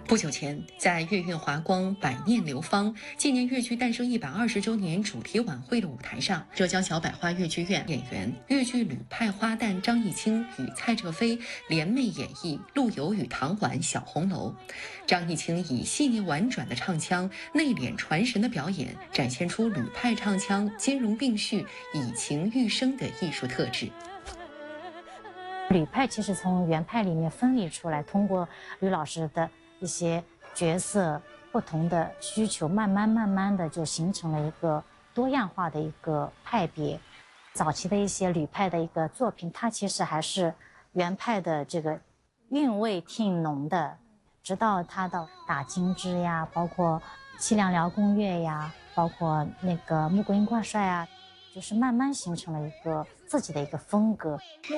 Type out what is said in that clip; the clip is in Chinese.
不久前，在粤韵华光百念流芳纪念粤剧诞生120周年主题晚会的舞台上，浙江小百花粤剧院演员粤剧吕派花旦张艺兴与蔡浙菲联袂演绎陆游与唐婉《小红楼》。张艺兴以细腻婉转的唱腔、内敛传神的表演，展现出吕派唱腔兼容并蓄、以情寓声的艺术特质。 吕派其实从原派里面分离出来，通过吕老师的一些角色不同的需求，慢慢的就形成了一个多样化的一个派别。早期的一些吕派的一个作品，它其实还是原派的这个韵味挺浓的，直到他到打金枝呀，包括凄凉辽宫乐呀，包括那个穆桂英挂帅啊，就是慢慢形成了一个自己的一个风格。